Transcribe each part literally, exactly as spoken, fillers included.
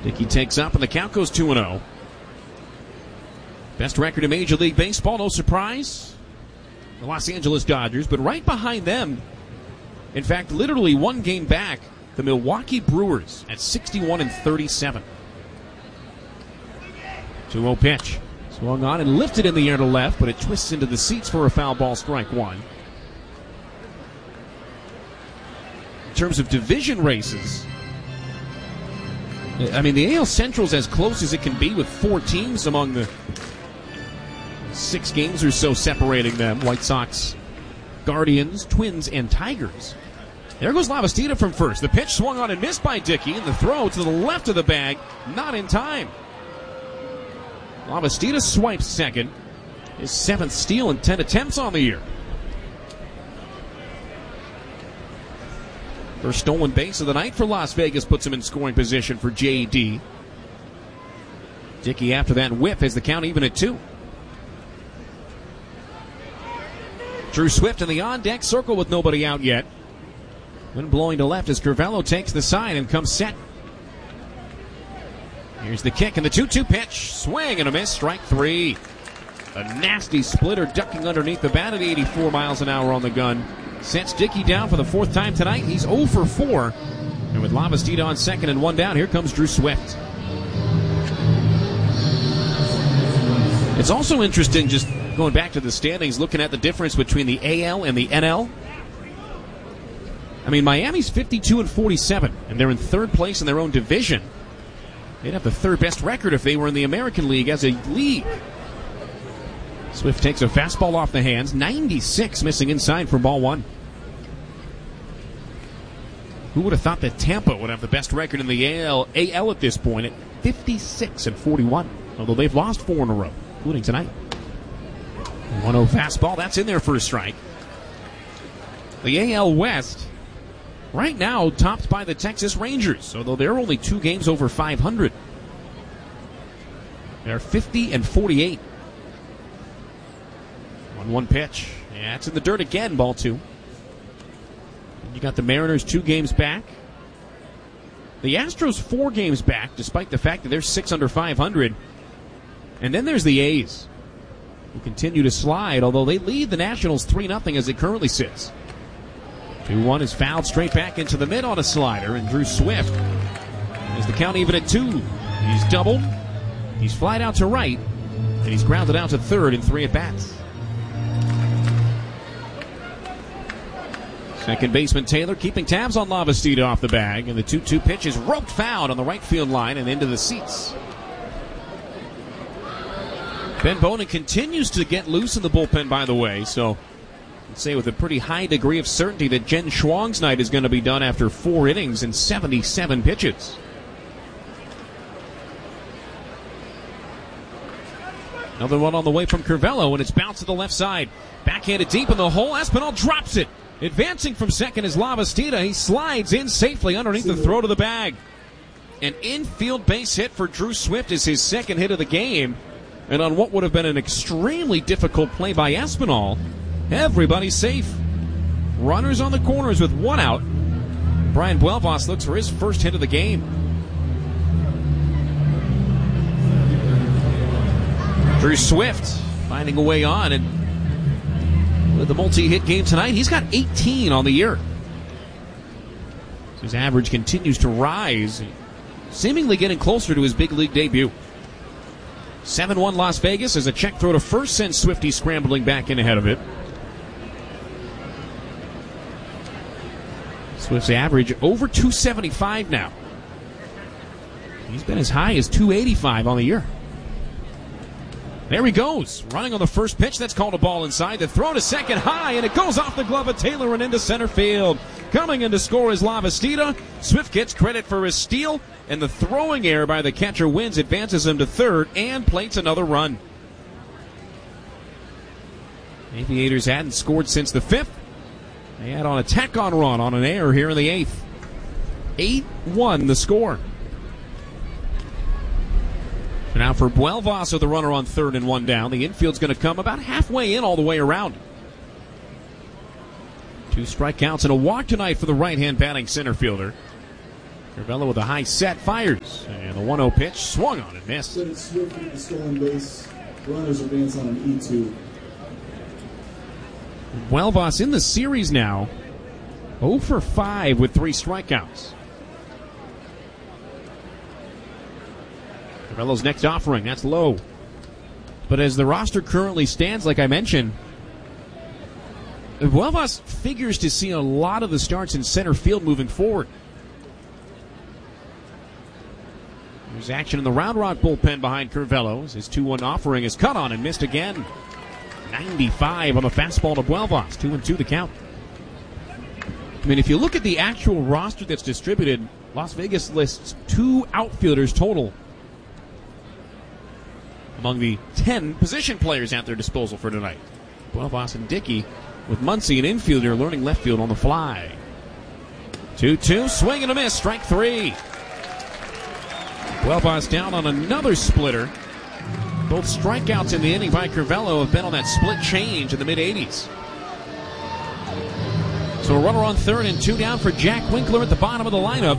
Dickey takes up, and the count goes two and oh. Best record in Major League Baseball, no surprise. The Los Angeles Dodgers, but right behind them, in fact, literally one game back, the Milwaukee Brewers at sixty-one and thirty-seven. two oh pitch. Swung on and lifted in the air to left, but it twists into the seats for a foul ball, strike one. In terms of division races, I mean, the A L Central's as close as it can be with four teams among the six games or so separating them. White Sox, Guardians, Twins, and Tigers. There goes Lavastida from first. The pitch swung on and missed by Dickey, and the throw to the left of the bag, not in time. Lavastida swipes second. His seventh steal in ten attempts on the year. First stolen base of the night for Las Vegas puts him in scoring position for J D. Dickey after that whip has the count even at two. Drew Swift in the on-deck circle with nobody out yet. Wind blowing to left as Curvelo takes the side and comes set. Here's the kick and the two two pitch. Swing and a miss. Strike three. A nasty splitter ducking underneath the bat at eighty-four miles an hour on the gun. Sets Dickey down for the fourth time tonight. He's oh for four. And with Lavastida on second and one down, here comes Drew Swift. It's also interesting just going back to the standings, looking at the difference between the A L and the N L. I mean, Miami's fifty-two and forty-seven, and they're in third place in their own division. They'd have the third best record if they were in the American League as a league. Swift takes a fastball off the hands, ninety-six, missing inside for ball one. Who would have thought that Tampa would have the best record in the A L, A L at this point at fifty-six and forty-one, although they've lost four in a row, including tonight. one oh fastball, that's in there for a strike. The A L West, right now, topped by the Texas Rangers, although they're only two games over five hundred. They're fifty and forty-eight. one one pitch. Yeah, it's in the dirt again, ball two. You got the Mariners two games back. The Astros four games back, despite the fact that they're six under five hundred. And then there's the A's, who continue to slide, although they lead the Nationals three nothing as it currently sits. two one is fouled straight back into the mid on a slider, and Drew Swift is the count even at two. He's doubled, he's flied out to right, and he's grounded out to third in three at-bats. Second baseman Taylor keeping tabs on Lavastida off the bag, and the two two pitch is roped foul on the right field line and into the seats. Ben Bonin continues to get loose in the bullpen, by the way, so I'd say with a pretty high degree of certainty that Jen Schwang's night is going to be done after four innings and seventy-seven pitches. Another one on the way from Curvelo, and it's bounced to the left side. Backhanded deep in the hole. Espinal drops it. Advancing from second is Lavastida. He slides in safely underneath the throw to the bag. An infield base hit for Drew Swift is his second hit of the game. And on what would have been an extremely difficult play by Espinal, everybody's safe. Runners on the corners with one out. Brian Buelvas looks for his first hit of the game. Drew Swift finding a way on, and with the multi-hit game tonight, he's got eighteen on the year. His average continues to rise, seemingly getting closer to his big league debut. seven one Las Vegas as a check throw to first sends Swifty scrambling back in ahead of it. Swift's average over two seventy-five now. He's been as high as two eighty-five on the year. There he goes, running on the first pitch. That's called a ball inside. The throw to second high, and it goes off the glove of Taylor and into center field. Coming in to score is Lavastida. Swift gets credit for his steal, and the throwing error by the catcher wins, advances him to third, and plates another run. Aviators hadn't scored since the fifth. They had on a tack-on run on an error here in the eighth. eight one the score. Now for Buelvas, the runner on third and one down. The infield's going to come about halfway in all the way around. Two strikeouts and a walk tonight for the right-hand batting center fielder. Crivello with a high set, fires. And the one oh pitch swung on and missed. Swift with the stolen base. Runners advance on an E two. Buelvas in the series now. oh for five with three strikeouts. Crivello's next offering, that's low. But as the roster currently stands, like I mentioned, Buelvas figures to see a lot of the starts in center field moving forward. There's action in the Round Rock bullpen behind Crivello. His two one offering is cut on and missed again. ninety-five on the fastball to Buelvas. two and two the count. I mean, if you look at the actual roster that's distributed, Las Vegas lists two outfielders total among the ten position players at their disposal for tonight. Buelvas and Dickey, with Muncy, an infielder, learning left field on the fly. two two, swing and a miss, strike three. Buelvas down on another splitter. Both strikeouts in the inning by Crivello have been on that split change in the mid-eighties. So a runner on third and two down for Jack Winkler at the bottom of the lineup.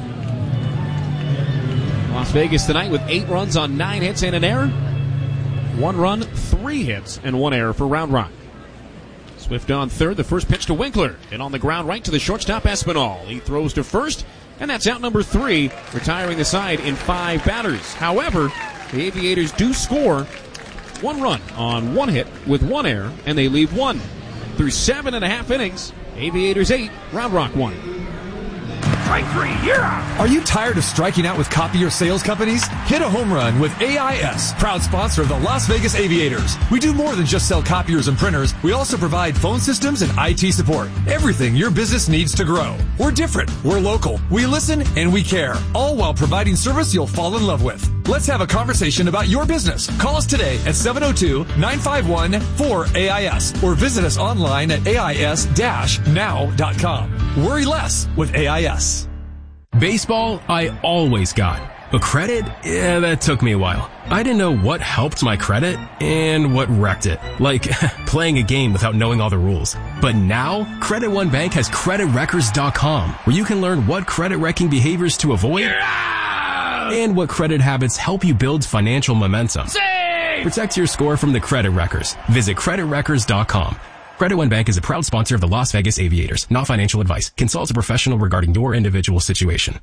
Las Vegas tonight with eight runs on nine hits and an error. One run, three hits, and one error for Round Rock. Swift on third, the first pitch to Winkler. And on the ground right to the shortstop, Espinal. He throws to first, and that's out number three, retiring the side in five batters. However, the Aviators do score one run on one hit with one error, and they leave one. Through seven and a half innings, Aviators eight, Round Rock one. Strike three, you're out. Are you tired of striking out with copier sales companies? Hit a home run with A I S, proud sponsor of the Las Vegas Aviators. We do more than just sell copiers and printers. We also provide phone systems and I T support. Everything your business needs to grow. We're different. We're local. We listen and we care. All while providing service you'll fall in love with. Let's have a conversation about your business. Call us today at seven oh two, nine five one, four A I S or visit us online at A I S dash now dot com. Worry less with A I S. Baseball, I always got. But credit, yeah, that took me a while. I didn't know what helped my credit and what wrecked it. Like playing a game without knowing all the rules. But now, Credit One Bank has credit wreckers dot com, where you can learn what credit wrecking behaviors to avoid and what credit habits help you build financial momentum. Save! Protect your score from the credit wreckers. Visit credit wreckers dot com. Credit One Bank is a proud sponsor of the Las Vegas Aviators. Not financial advice. Consult a professional regarding your individual situation.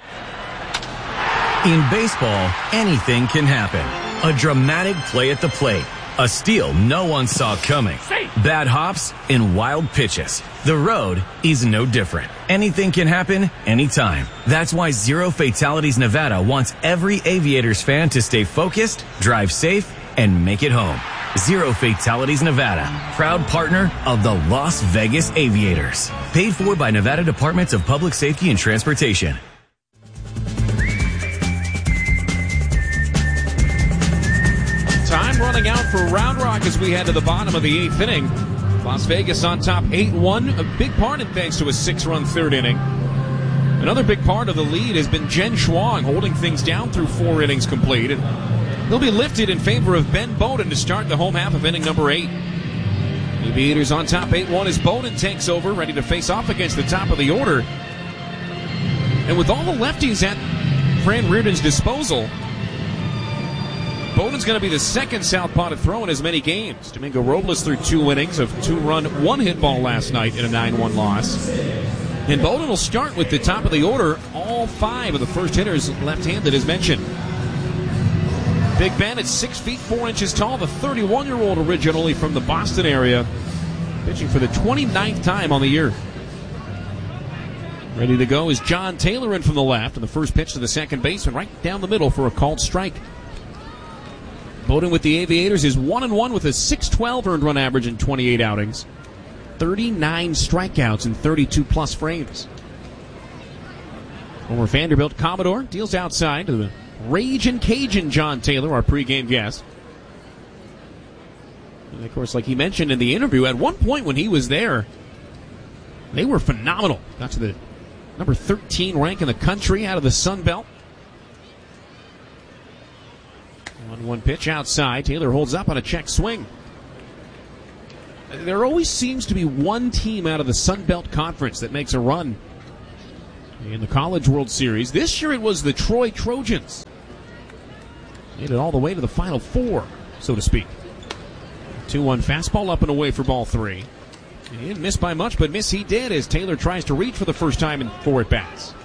In baseball, anything can happen. A dramatic play at the plate. A steal no one saw coming. Bad hops and wild pitches. The road is no different. Anything can happen anytime. That's why Zero Fatalities Nevada wants every Aviators fan to stay focused, drive safe, and make it home. Zero Fatalities Nevada, proud partner of the Las Vegas Aviators. Paid for by Nevada Departments of Public Safety and Transportation. Time running out for Round Rock as we head to the bottom of the eighth inning. Las Vegas on top eight one, a big part in thanks to a six-run third inning. Another big part of the lead has been Jen Schwang holding things down through four innings complete. And he'll be lifted in favor of Ben Bowden to start the home half of inning number eight. Aviators on top eight one as Bowden takes over, ready to face off against the top of the order. And with all the lefties at Fran Reardon's disposal, Bowden's going to be the second southpaw to throw in as many games. Domingo Robles threw two innings of two-run, one-hit ball last night in a nine one loss. And Bowden will start with the top of the order. All five of the first hitters left-handed as mentioned. Big Ben at six feet four inches tall, the thirty-one-year-old originally from the Boston area, pitching for the twenty-ninth time on the year. Ready to go is John Taylor in from the left, and the first pitch to the second baseman right down the middle for a called strike. Bowden with the Aviators is one and one with a six twelve earned run average in twenty-eight outings, thirty-nine strikeouts in thirty-two plus frames. Former Vanderbilt Commodore deals outside to the Ragin' Cajun John Taylor, our pregame guest. And of course, like he mentioned in the interview, at one point when he was there, they were phenomenal. Got to the number thirteen rank in the country out of the Sun Belt. one one pitch outside. Taylor holds up on a check swing. There always seems to be one team out of the Sun Belt Conference that makes a run. in the College World Series. This year it was the Troy Trojans. Made it all the way to the Final Four, so to speak. two one fastball up and away for ball three. He didn't miss by much, but miss he did as Taylor tries to reach for the first time in four at-bats.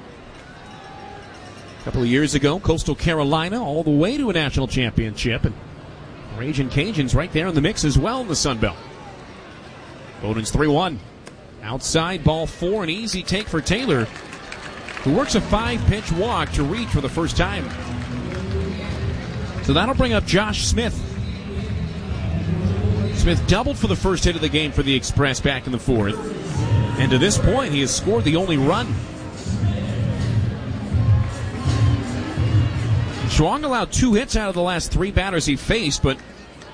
A couple of years ago, Coastal Carolina all the way to a national championship, and Ragin' Cajuns right there in the mix as well in the Sun Belt. Bowden's three one. Outside, ball four, an easy take for Taylor, who works a five-pitch walk to reach for the first time. So that'll bring up Josh Smith. Smith doubled for the first hit of the game for the Express back in the fourth. And to this point, he has scored the only run. Chuang allowed two hits out of the last three batters he faced, but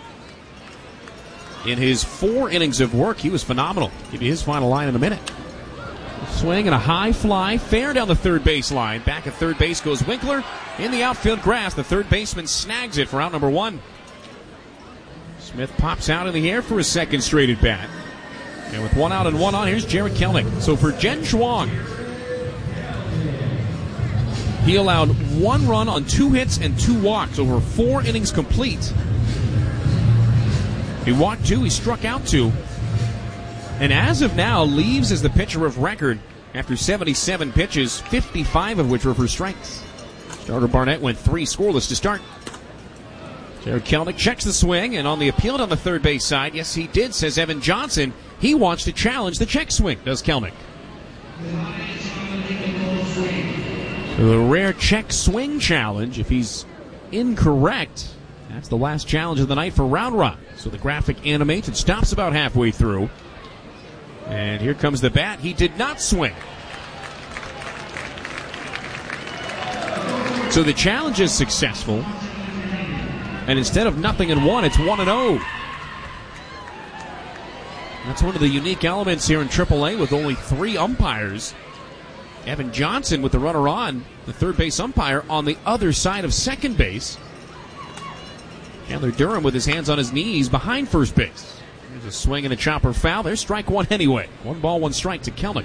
in his four innings of work, he was phenomenal. Give you his final line in a minute. Swing and a high fly, fair down the third base line. Back at third base goes Winkler. In the outfield grass, the third baseman snags it for out number one. Smith pops out in the air for his second straight at bat. And with one out and one on, here's Jarred Kelenic. So for Jen Chuang, he allowed one run on two hits and two walks over four innings complete. He walked two, he struck out two. And as of now, leaves as the pitcher of record after seventy-seven pitches, fifty-five of which were for strikes. Starter Barnett went three scoreless to start. Jarred Kelenic checks the swing, and on the appeal on the third base side, yes he did, says Evan Johnson. He wants to challenge the check swing, does Kelenic. The rare check swing challenge. If he's incorrect, that's the last challenge of the night for Round Rock. So the graphic animates. It stops about halfway through. And here comes the bat. He did not swing. So the challenge is successful. And instead of nothing and one, it's one and oh. That's one of the unique elements here in triple A with only three umpires. Evan Johnson with the runner on, the third base umpire on the other side of second base. Chandler Durham with his hands on his knees behind first base. There's a swing and a chopper foul. There's strike one anyway. One ball, one strike to Kelenic.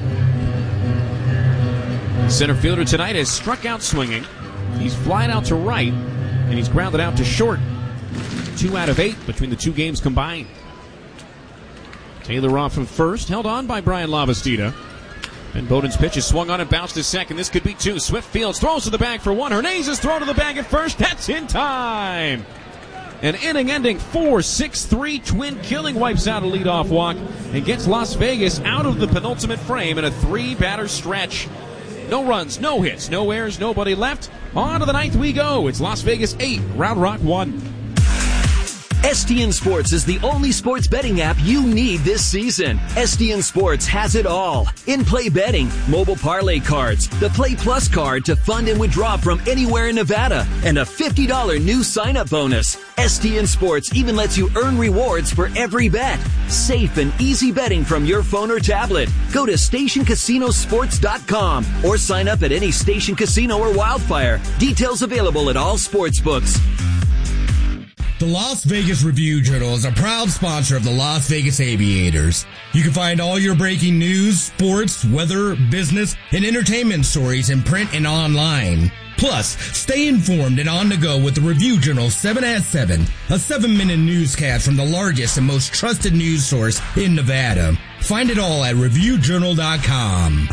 Center fielder tonight has struck out swinging. He's flying out to right, and he's grounded out to short. Two out of eight between the two games combined. Taylor off of first, held on by Brian Lavastida. And Bowden's pitch is swung on and bounced to second. This could be two. Swift Fields throws to the bag for one. Hernandez throw to the bag at first. That's in time. An inning-ending four six three twin killing wipes out a leadoff walk and gets Las Vegas out of the penultimate frame in a three-batter stretch. No runs, no hits, no errors, nobody left. On to the ninth we go. It's Las Vegas eight, Round Rock one. S T N Sports is the only sports betting app you need this season. S T N Sports has it all. In-play betting, mobile parlay cards, the Play Plus card to fund and withdraw from anywhere in Nevada, and a fifty dollars new sign-up bonus. S T N Sports even lets you earn rewards for every bet. Safe and easy betting from your phone or tablet. Go to station casino sports dot com or sign up at any Station Casino or Wildfire. Details available at all sports books. The Las Vegas Review-Journal is a proud sponsor of the Las Vegas Aviators. You can find all your breaking news, sports, weather, business, and entertainment stories in print and online. Plus, stay informed and on the go with the Review-Journal seven at seven, a seven-minute newscast from the largest and most trusted news source in Nevada. Find it all at review journal dot com.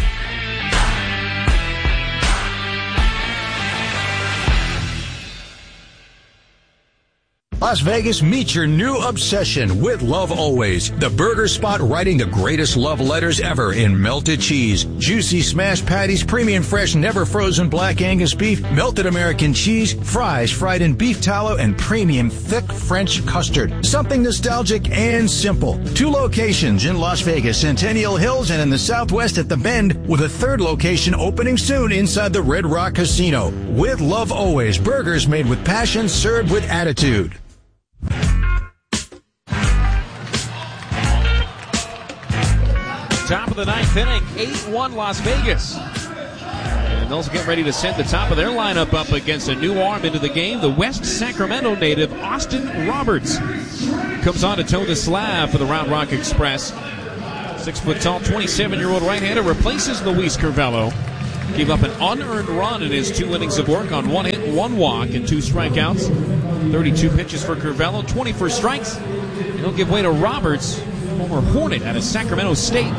Las Vegas, meet your new obsession with Love Always, the burger spot writing the greatest love letters ever in melted cheese, juicy smashed patties, premium fresh never frozen black Angus beef, melted American cheese, fries fried in beef tallow, and premium thick French custard. Something nostalgic and simple. Two locations in Las Vegas, Centennial Hills, and in the Southwest at the Bend, with a third location opening soon inside the Red Rock Casino. With Love Always, burgers made with passion, served with attitude. Top of the ninth inning, eight one Las Vegas. And they'll get ready to send the top of their lineup up against a new arm into the game. The West Sacramento native, Austin Roberts, comes on to toe the slab for the Round Rock Express. Six-foot-tall, twenty-seven-year-old right-hander replaces Luis Curvelo. Gave up an unearned run in his two innings of work on one hit, one walk, and two strikeouts. thirty-two pitches for Curvelo, twenty-four strikes. He'll give way to Roberts, former Hornet out of Sacramento State.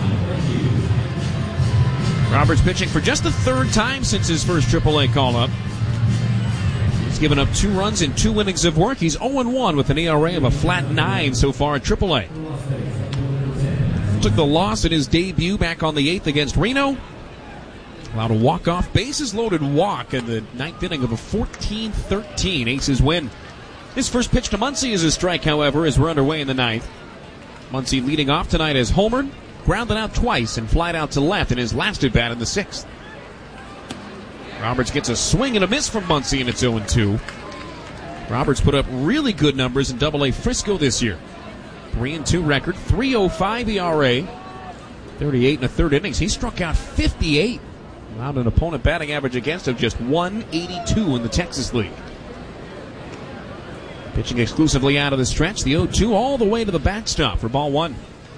Roberts pitching for just the third time since his first triple A call-up. He's given up two runs in two innings of work. He's oh and one with an E R A of a flat nine so far at triple A. Took the loss in his debut back on the eighth against Reno. Allowed a walk-off, bases-loaded walk in the ninth inning of a fourteen thirteen Aces win. His first pitch to Muncy is a strike, however, as we're underway in the ninth. Muncy leading off tonight as homered, grounded out twice, and flied out to left in his last at-bat in the sixth. Roberts gets a swing and a miss from Muncy, and it's oh and two. Roberts put up really good numbers in double A Frisco this year. three and two record, three oh five E R A, thirty-eight in the third innings. He struck out fifty-eight. Allowed an opponent batting average against of just one eighty-two in the Texas League. Pitching exclusively out of the stretch, the oh two all the way to the backstop for ball one.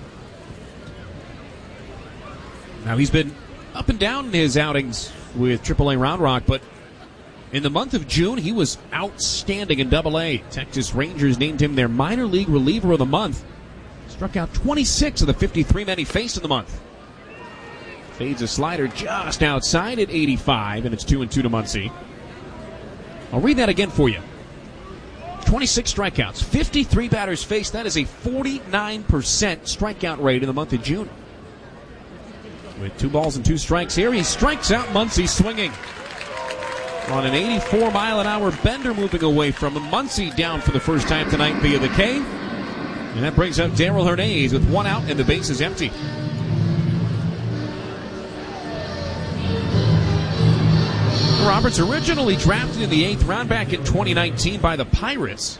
Now he's been up and down in his outings with triple A Round Rock, but in the month of June, he was outstanding in double A. Texas Rangers named him their minor league reliever of the month. Struck out twenty-six of the fifty-three men he faced in the month. Fades a slider just outside at eighty-five, and it's two and two to Muncy. I'll read that again for you. twenty-six strikeouts, fifty-three batters faced. That is a forty-nine percent strikeout rate in the month of June. With two balls and two strikes here, he strikes out Muncy swinging. On an eighty-four mile an hour bender moving away from him. Muncy down for the first time tonight via the K. And that brings up Darrell Hernandez with one out and the base is empty. Roberts originally drafted in the eighth round back in twenty nineteen by the Pirates.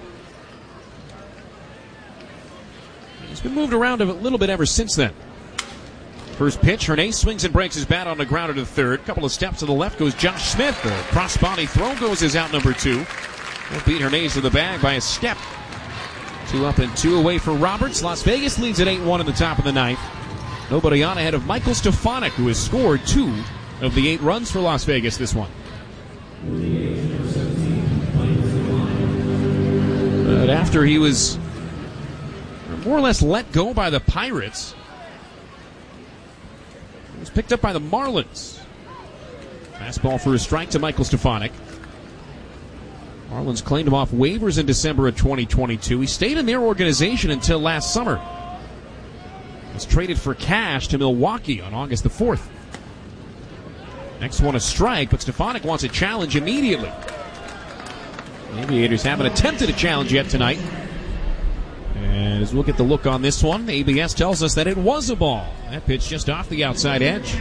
He's been moved around a little bit ever since then. First pitch, Hernandez swings and breaks his bat on the grounder to third. Couple of steps to the left goes Josh Smith. The cross-body throw goes as out number two. He'll beat Hernandez to the bag by a step. Two up and two away for Roberts. Las Vegas leads at eight one in the top of the ninth. Nobody on ahead of Michael Stefanik, who has scored two of the eight runs for Las Vegas this one. But after he was more or less let go by the Pirates, he was picked up by the Marlins. Fastball for a strike to Michael Stefanik. Marlins claimed him off waivers in December of twenty twenty-two. He stayed in their organization until last summer. He was traded for cash to Milwaukee on August the fourth. Next one a strike, but Stefanik wants a challenge immediately. The Aviators haven't attempted a challenge yet tonight. And as we'll get the look on this one, A B S tells us that it was a ball. That pitch just off the outside edge.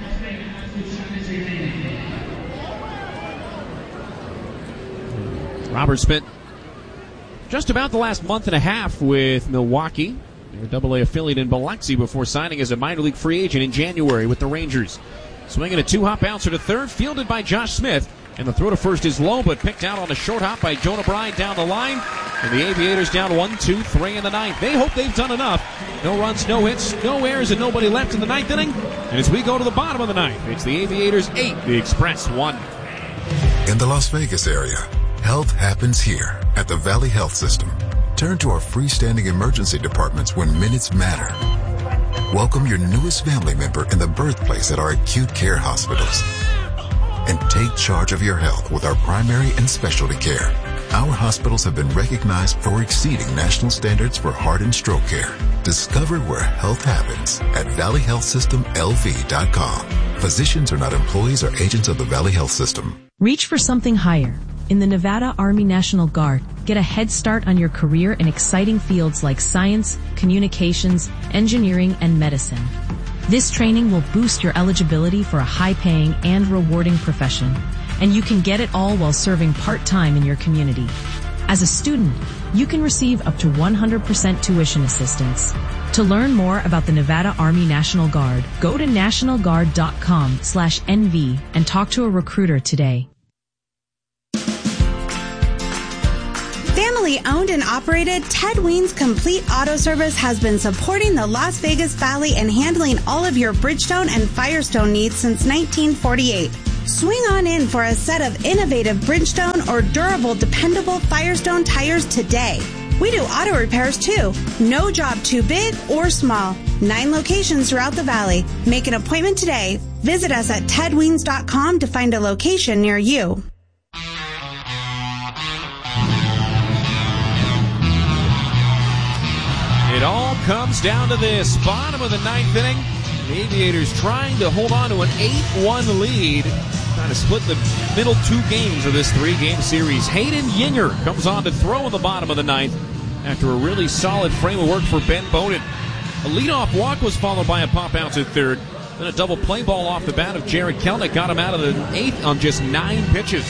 Roberts spent just about the last month and a half with Milwaukee, their double A affiliate in Biloxi, before signing as a minor league free agent in January with the Rangers. Swinging a two-hop bouncer to third, fielded by Josh Smith. And the throw to first is low, but picked out on a short hop by Jonah Bryan down the line. And the Aviators down one, two, three in the ninth. They hope they've done enough. No runs, no hits, no errors, and nobody left in the ninth inning. And as we go to the bottom of the ninth, it's the Aviators eight, the Express one. In the Las Vegas area, health happens here at the Valley Health System. Turn to our freestanding emergency departments when minutes matter. Welcome your newest family member in the birthplace at our acute care hospitals. And take charge of your health with our primary and specialty care. Our hospitals have been recognized for exceeding national standards for heart and stroke care. Discover where health happens at valley health system l v dot com. Physicians are not employees or agents of the Valley Health System. Reach for something higher. In the Nevada Army National Guard, get a head start on your career in exciting fields like science, communications, engineering, and medicine. This training will boost your eligibility for a high-paying and rewarding profession, and you can get it all while serving part-time in your community. As a student, you can receive up to one hundred percent tuition assistance. To learn more about the Nevada Army National Guard, go to national guard dot com slash N V and talk to a recruiter today. Family owned and operated, Ted Ween's Complete Auto Service has been supporting the Las Vegas Valley and handling all of your Bridgestone and Firestone needs since nineteen forty-eight. Swing on in for a set of innovative Bridgestone or durable, dependable Firestone tires today. We do auto repairs too. No job too big or small. Nine locations throughout the valley. Make an appointment today. Visit us at ted weens dot com to find a location near you. It all comes down to this. Bottom of the ninth inning. The Aviators trying to hold on to an eight one lead. Trying to split the middle two games of this three-game series. Hayden Yinger comes on to throw in the bottom of the ninth after a really solid frame of work for Ben Bowden. A leadoff walk was followed by a pop out to third. Then a double play ball off the bat of Jared Kelnick got him out of the eighth on just nine pitches.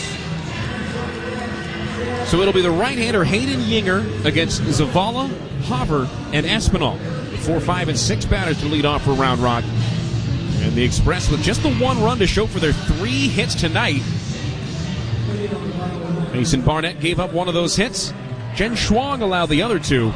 So it'll be the right-hander Hayden Yinger against Zavala, Haver, and Espinal. The four, five, and six batters to lead off for Round Rock. And the Express with just the one run to show for their three hits tonight. Mason Barnett gave up one of those hits. Jen Schwang allowed the other two.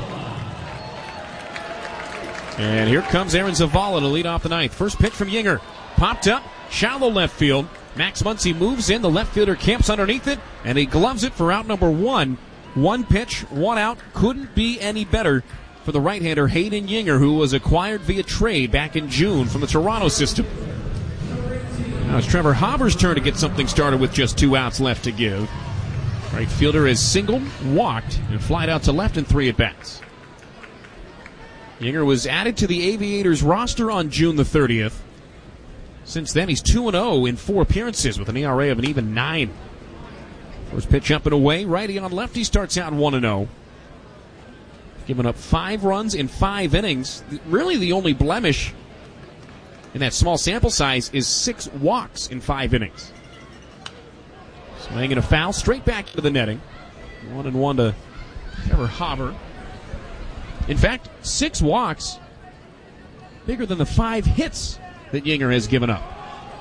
And here comes Aaron Zavala to lead off the ninth. First pitch from Yinger. Popped up, shallow left field. Max Muncy moves in. The left fielder camps underneath it, and he gloves it for out number one. One pitch, one out. Couldn't be any better for the right-hander Hayden Yinger, who was acquired via trade back in June from the Toronto system. Now it's Trevor Haver's turn to get something started with just two outs left to give. Right fielder is singled, walked, and flied out to left in three at-bats. Yinger was added to the Aviators roster on June the thirtieth. Since then, he's two and oh in four appearances with an E R A of an even nine. First pitch up and away. Righty on lefty starts out one and oh. Giving up five runs in five innings. Really the only blemish in that small sample size is six walks in five innings. Swinging a foul straight back to the netting. One and one to Trevor Haver. In fact, six walks, bigger than the five hits that Yinger has given up.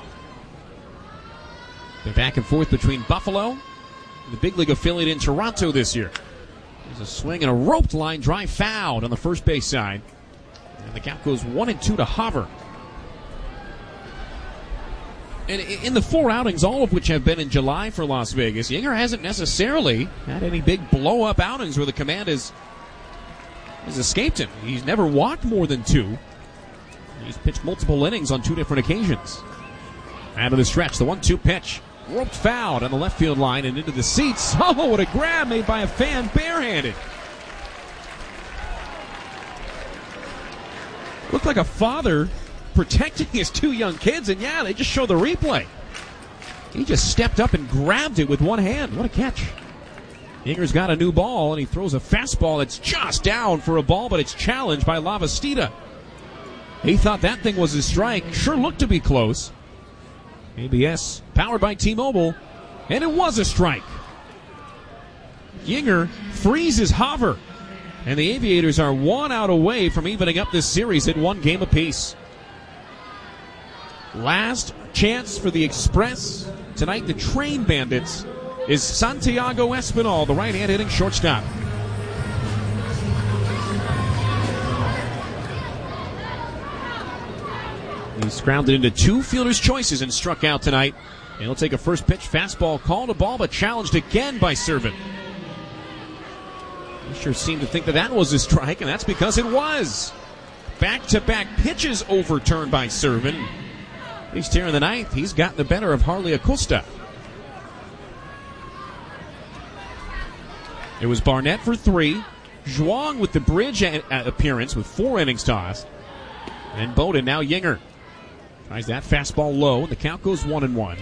They're back and forth between Buffalo and the big league affiliate in Toronto this year. There's a swing and a roped line drive fouled on the first base side. And the count goes one and two to Haver. And in the four outings, all of which have been in July for Las Vegas, Yinger hasn't necessarily had any big blow-up outings where the command has, has escaped him. He's never walked more than two. He's pitched multiple innings on two different occasions. Out of the stretch, the one two pitch. Roped fouled on the left field line and into the seats. Oh, what a grab made by a fan barehanded. Looked like a father protecting his two young kids, and yeah, they just show the replay. He just stepped up and grabbed it with one hand. What a catch. Yinger's got a new ball, and he throws a fastball that's just down for a ball, but it's challenged by Lavastida. He thought that thing was a strike. Sure looked to be close. A B S powered by T-Mobile, and it was a strike. Yinger freezes Haver, and the Aviators are one out away from evening up this series at one game apiece. Last chance for the Express. Tonight, the Train Bandits is Santiago Espinal, the right-hand hitting shortstop. He's grounded into two fielders' choices and struck out tonight. And he'll take a first pitch fastball, called a ball, but challenged again by Servin. He sure seemed to think that that was a strike, and that's because it was. Back-to-back pitches overturned by Servin. He's here in the ninth. He's gotten the better of Harley Acosta. It was Barnett for three. Zhuang with the bridge a- appearance with four innings tossed. And Bowden, now Yinger. Tries that fastball low, and the count goes one and one.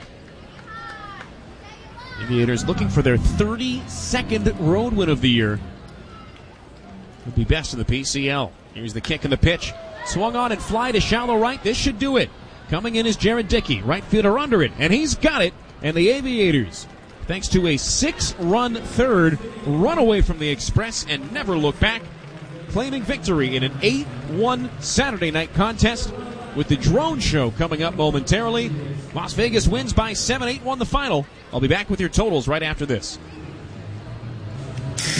Aviators looking for their thirty-second road win of the year. Would be best in the P C L. Here's the kick and the pitch. Swung on and fly to shallow right. This should do it. Coming in is Jared Dickey, right fielder under it, and he's got it. And the Aviators, thanks to a six-run third, run away from the Express and never look back, claiming victory in an eight one Saturday night contest. With the drone show coming up momentarily. Las Vegas wins by seven eight one the final. I'll be back with your totals right after this.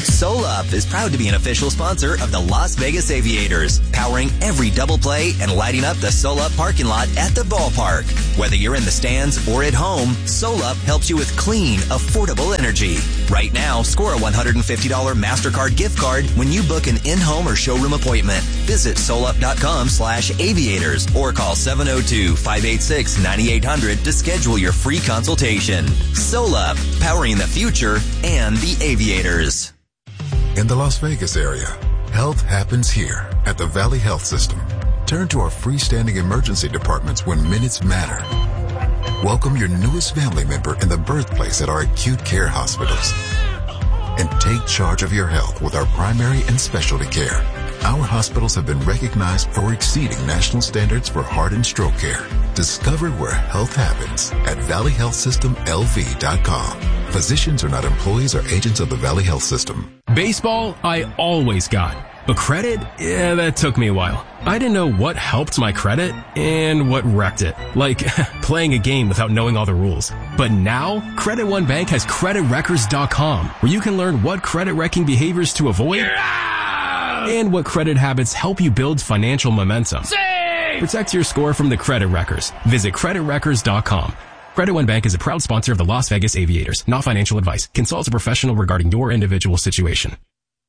SolUp is proud to be an official sponsor of the Las Vegas Aviators, powering every double play and lighting up the SolUp parking lot at the ballpark. Whether you're in the stands or at home, SolUp helps you with clean, affordable energy. Right now, score a one hundred fifty dollars MasterCard gift card when you book an in-home or showroom appointment. Visit solup.com slash aviators or call seven oh two, five eight six, nine eight hundred to schedule your free consultation. SolUp, powering the future and the aviators. In the Las Vegas area, health happens here at the Valley Health System. Turn to our freestanding emergency departments when minutes matter. Welcome your newest family member in the birthplace at our acute care hospitals. And take charge of your health with our primary and specialty care. Our hospitals have been recognized for exceeding national standards for heart and stroke care. Discover where health happens at valley health system l v dot com. Physicians are not employees or agents of the Valley Health System. Baseball, I always got. But credit? Yeah, that took me a while. I didn't know what helped my credit and what wrecked it. Like playing a game without knowing all the rules. But now, Credit One Bank has credit wreckers dot com, where you can learn what credit wrecking behaviors to avoid and what credit habits help you build financial momentum. Save! Protect your score from the credit wreckers. Visit credit wreckers dot com. Credit One Bank is a proud sponsor of the Las Vegas Aviators. Not financial advice. Consult a professional regarding your individual situation.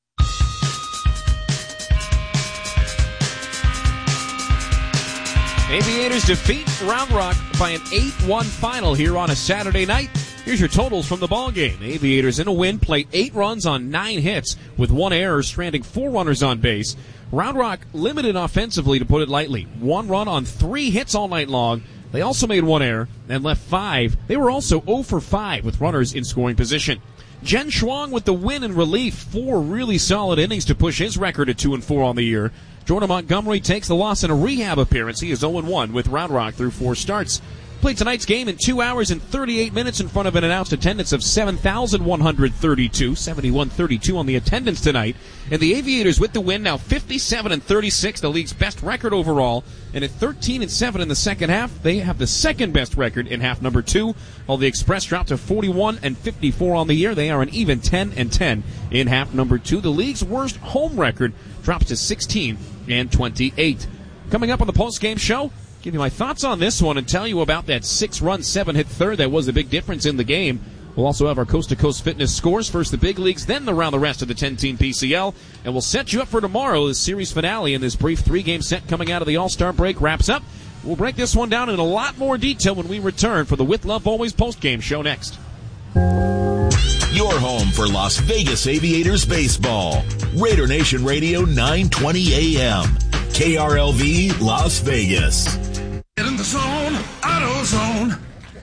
Aviators defeat Round Rock by an eight one final here on a Saturday night. Here's your totals from the ballgame. Aviators in a win play eight runs on nine hits with one error, stranding four runners on base. Round Rock limited offensively, to put it lightly. One run on three hits all night long. They also made one error and left five. They were also oh for five with runners in scoring position. Jen Schwang with the win and relief. Four really solid innings to push his record at two and four on the year. Jordan Montgomery takes the loss in a rehab appearance. He is oh and one with Round Rock through four starts. Played tonight's game in two hours and thirty-eight minutes in front of an announced attendance of seven thousand one hundred thirty-two. seventy-one thirty-two on the attendance tonight. And the Aviators with the win, now fifty-seven and thirty-six, the league's best record overall. And at thirteen and seven in the second half, they have the second best record in half number two. While the Express dropped to forty-one and fifty-four on the year, they are an even ten and ten in half number two. The league's worst home record drops to sixteen and twenty-eight. Coming up on the post-game show, give you my thoughts on this one and tell you about that six-run, seven-hit third that was the big difference in the game. We'll also have our coast-to-coast fitness scores. First the big leagues, then around the rest of the ten-team P C L. And we'll set you up for tomorrow. The series finale in this brief three-game set coming out of the All-Star break wraps up. We'll break this one down in a lot more detail when we return for the With Love Always post-game show next. Your home for Las Vegas Aviators baseball. Raider Nation Radio, nine twenty a m K R L V, Las Vegas. Get in the zone, AutoZone.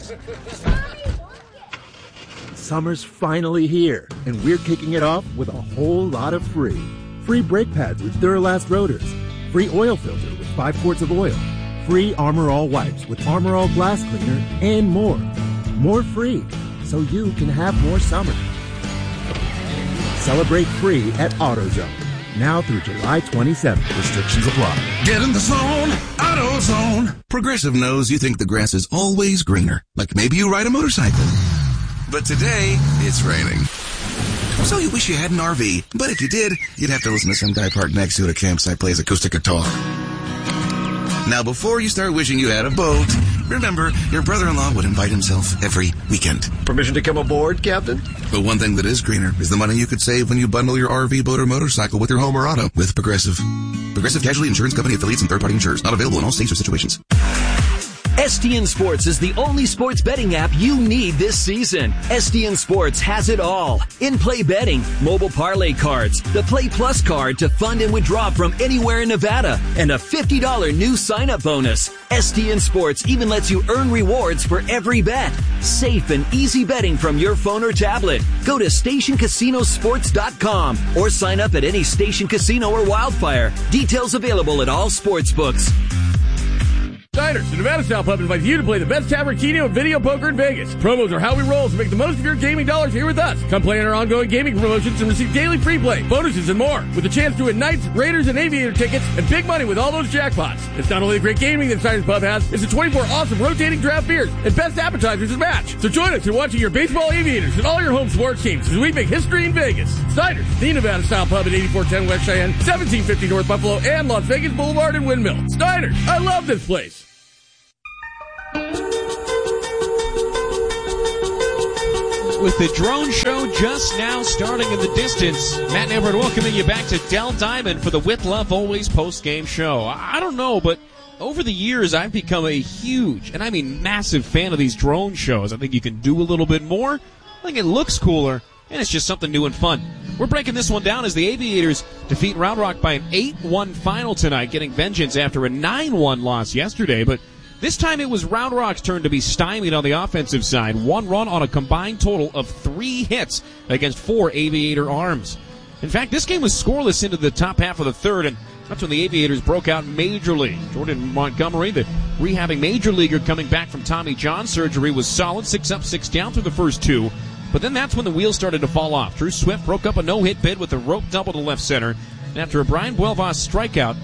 Summer's finally here, and we're kicking it off with a whole lot of free. Free brake pads with Duralast rotors. Free oil filter with five quarts of oil. Free Armor All wipes with Armor All glass cleaner, and more. More free, so you can have more summer. Celebrate free at AutoZone. Now through July twenty-seventh. Restrictions apply. Get in the zone, AutoZone. Progressive knows you think the grass is always greener. Like maybe you ride a motorcycle. But today, it's raining. So you wish you had an R V. But if you did, you'd have to listen to some guy parked next to you at a campsite plays acoustic guitar. Now, before you start wishing you had a boat, remember, your brother-in-law would invite himself every weekend. Permission to come aboard, Captain? But one thing that is greener is the money you could save when you bundle your R V, boat, or motorcycle with your home or auto with Progressive. Progressive Casualty Insurance Company affiliates and third-party insurers. Not available in all states or situations. S T N Sports is the only sports betting app you need this season. S T N Sports has it all. In-play betting, mobile parlay cards, the Play Plus card to fund and withdraw from anywhere in Nevada, and a fifty dollars new sign-up bonus. S T N Sports even lets you earn rewards for every bet. Safe and easy betting from your phone or tablet. Go to station casino sports dot com or sign up at any Station Casino or Wildfire. Details available at all sports books. Steiner's, the Nevada-style pub, invites you to play the best tavern, keno, and video poker in Vegas. Promos are how we roll, so make the most of your gaming dollars here with us. Come play in our ongoing gaming promotions and receive daily free play, bonuses, and more, with a chance to win Knights, Raiders, and Aviator tickets, and big money with all those jackpots. It's not only the great gaming that Steiner's Pub has, it's the twenty-four awesome rotating draft beers and best appetizers to match. So join us in watching your baseball Aviators and all your home sports teams as we make history in Vegas. Steiner's, the Nevada-style pub at eighty-four ten West Cheyenne, seventeen fifty North Buffalo, and Las Vegas Boulevard and Windmill. Steiner's, I love this place. With the drone show just now starting in the distance, Matt and Everett welcoming you back to Dell Diamond for the With Love Always post-game show. I don't know, but over the years I've become a huge, and I mean massive fan of these drone shows. I think you can do a little bit more. I think it looks cooler, and it's just something new and fun. We're breaking this one down as the Aviators defeat Round Rock by an eight one final tonight, getting vengeance after a nine one loss yesterday, but this time it was Round Rock's turn to be stymied on the offensive side. One run on a combined total of three hits against four Aviator arms. In fact, this game was scoreless into the top half of the third, and that's when the Aviators broke out majorly. Jordan Montgomery, the rehabbing major leaguer coming back from Tommy John surgery, was solid, six up, six down through the first two. But then that's when the wheels started to fall off. Drew Swift broke up a no-hit bid with a rope double to left center. And after a Brian Buelvas strikeout,